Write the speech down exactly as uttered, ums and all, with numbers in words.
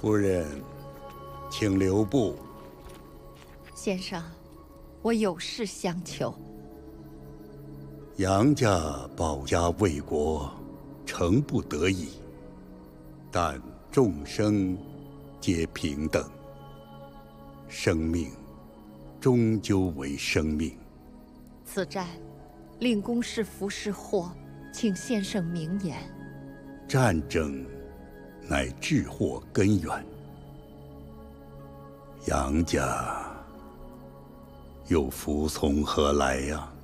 夫人，请留步。 先生，我有事相求。 杨家保家卫国，诚不得已，但众生皆平等，生命终究为生命。 此战，令公是福是祸，请先生明言。 战争乃治祸根源，杨家又服从何来呀？